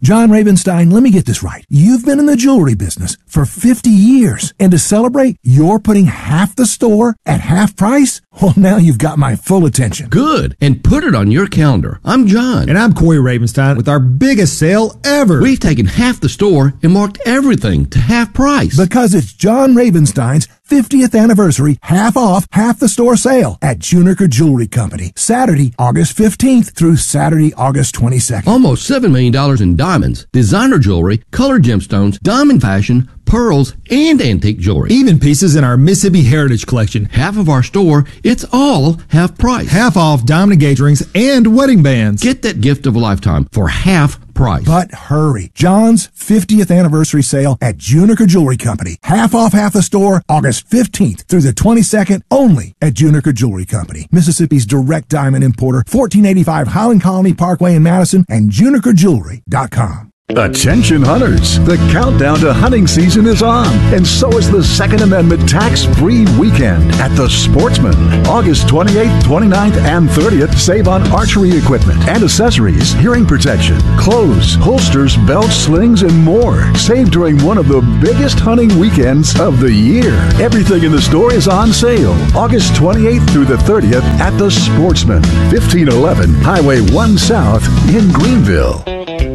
John Ravenstein, let me get this right. You've been in the jewelry business for 50 years, and to celebrate, you're putting half the store at half price? Well, now you've got my full attention. Good, and put it on your calendar. I'm John. And I'm Corey Ravenstein with our biggest sale ever. We've taken half the store and marked everything to half price. Because it's John Ravenstein's 50th anniversary half off, half the store sale at Juniker Jewelry Company. Saturday, August 15th through Saturday, August 22nd. Almost $7 million in diamonds, designer jewelry, colored gemstones, diamond fashion, pearls, and antique jewelry. Even pieces in our Mississippi Heritage Collection. Half of our store, it's all half price. Half off diamond engagement rings and wedding bands. Get that gift of a lifetime for half price. But hurry. John's 50th anniversary sale at Juniker Jewelry Company. Half off, half the store, August 15th through the 22nd, only at Juniker Jewelry Company. Mississippi's direct diamond importer, 1485 Highland Colony Parkway in Madison, and junikerjewelry.com. Attention hunters, the countdown to hunting season is on, and so is the Second Amendment tax-free weekend at the Sportsman. August 28th, 29th, and 30th, save on archery equipment and accessories, hearing protection, clothes, holsters, belts, slings, and more. Save during one of the biggest hunting weekends of the year. Everything in the store is on sale. August 28th through the 30th at the Sportsman, 1511 Highway 1 South in Greenville.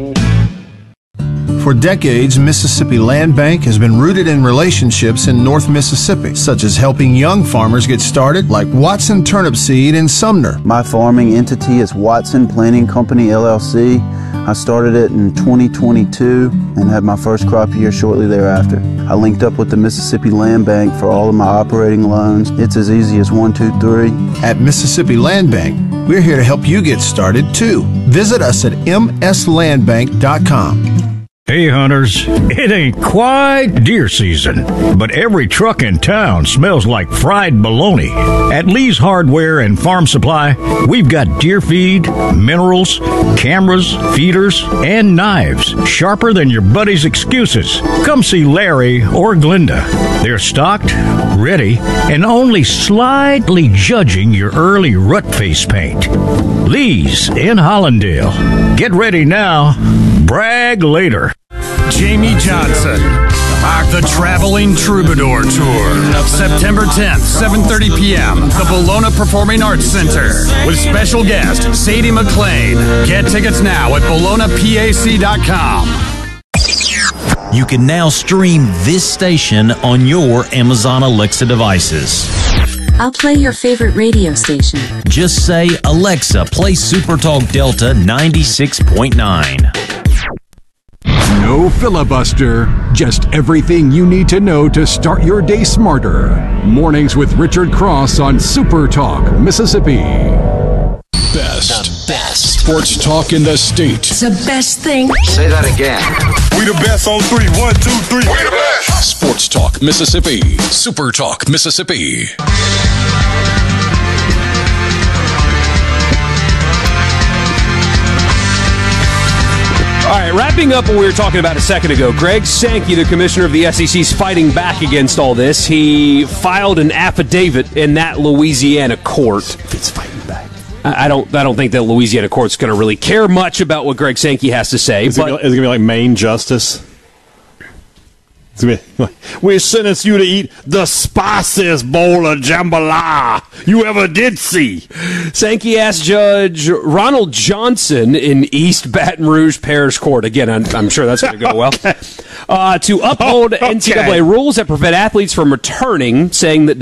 For decades, Mississippi Land Bank has been rooted in relationships in North Mississippi, such as helping young farmers get started, like Watson Turnip Seed in Sumner. My farming entity is Watson Planting Company, LLC. I started it in 2022 and had my first crop year shortly thereafter. I linked up with the Mississippi Land Bank for all of my operating loans. It's as easy as 1, 2, 3. At Mississippi Land Bank, we're here to help you get started, too. Visit us at mslandbank.com. Hey hunters, it ain't quite deer season, but every truck in town smells like fried bologna. At Lee's Hardware and Farm Supply, we've got deer feed, minerals, cameras, feeders, and knives sharper than your buddy's excuses. Come see Larry or Glinda. They're stocked, ready, and only slightly judging your early rut face paint. Lee's in Hollandale. Get ready now. Brag later. Jamie Johnson, the Traveling Troubadour Tour, September 10th, 7:30 p.m., the Bologna Performing Arts Center, with special guest Sadie McLean. Get tickets now at bolognapac.com. You can now stream this station on your Amazon Alexa devices. I'll play your favorite radio station. Just say, Alexa, play Supertalk Delta 96.9. No filibuster, just everything you need to know to start your day smarter. Mornings with Richard Cross on Super Talk, Mississippi. The best sports talk in the state. It's the best thing. Say that again. We the best on 3. 1, 2, 3. We the best. Sports Talk Mississippi. Super Talk Mississippi. All right, wrapping up what we were talking about a second ago, Greg Sankey, the commissioner of the SEC, is fighting back against all this. He filed an affidavit in that Louisiana court. It's fighting back. I don't think that Louisiana court's going to really care much about what Greg Sankey has to say. Is it going to be like Maine justice? We sentence you to eat the spiciest bowl of jambalaya you ever did see. Sankey asked Judge Ronald Johnson in East Baton Rouge Parish Court, again, I'm sure that's going to go well, to uphold NCAA rules that prevent athletes from returning, saying that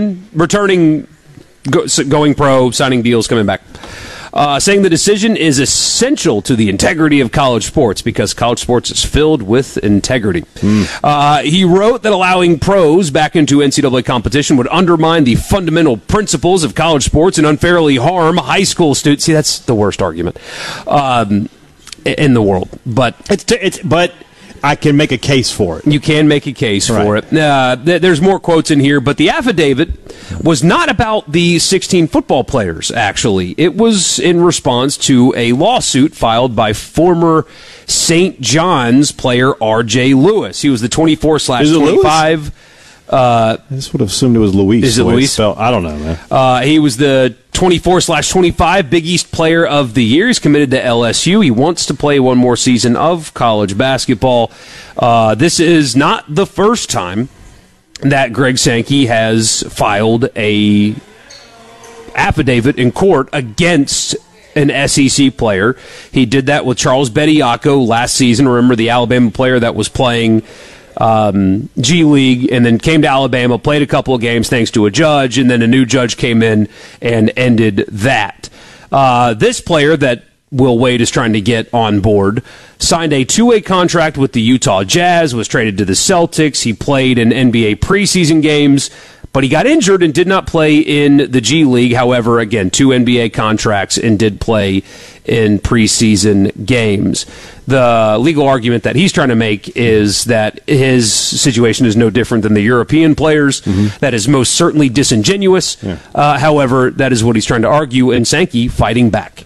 going pro, signing deals, coming back. Saying the decision is essential to the integrity of college sports because college sports is filled with integrity. He wrote that allowing pros back into NCAA competition would undermine the fundamental principles of college sports and unfairly harm high school students. See, that's the worst argument in the world. But but I can make a case for it. You can make a case for it. There's more quotes in here, but the affidavit was not about the 16 football players, actually. It was in response to a lawsuit filed by former St. John's player R.J. Lewis. He was the 24/25 I just would have assumed it was Luis. Is it Luis? I don't know, man. He was the 24/25 Big East Player of the Year. He's committed to LSU. He wants to play one more season of college basketball. This is not the first time that Greg Sankey has filed a affidavit in court against an SEC player. He did that with Charles Bediako last season. Remember the Alabama player that was playing G League and then came to Alabama, played a couple of games thanks to a judge, and then a new judge came in and ended that. This player that Will Wade is trying to get on board signed a two-way contract with the Utah Jazz, was traded to the Celtics. He played in NBA preseason games, but he got injured and did not play in the G League. However, again, 2 NBA contracts and did play in preseason games. The legal argument that he's trying to make is that his situation is no different than the European players. That is most certainly disingenuous. However, that is what he's trying to argue, and Sankey fighting back.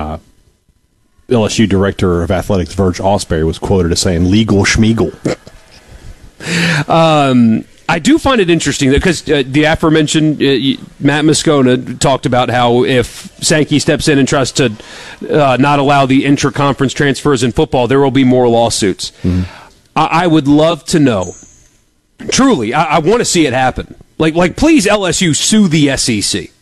LSU Director of Athletics Verge Osberry was quoted as saying, legal schmiegel. I do find it interesting because the aforementioned Matt Moscona talked about how if Sankey steps in and tries to not allow the intra-conference transfers in football, there will be more lawsuits. I would love to know. Truly, I want to see it happen. Like, please, LSU, sue the SEC.